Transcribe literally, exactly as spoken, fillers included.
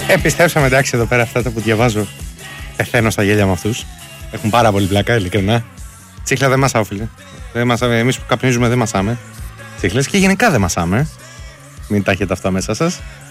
Επιστρέψαμε, εντάξει, εδώ πέρα αυτά τα που διαβάζω. Πεθαίνω στα γέλια με αυτούς. Έχουν πάρα πολύ πλάκα, ειλικρινά. Τσίχλα δεν μασάω, φίλε. Εμείς που καπνίζουμε δεν μασάμε. Τσίχλες και γενικά δεν μασάμε. Μην τα έχετε αυτά μέσα σας.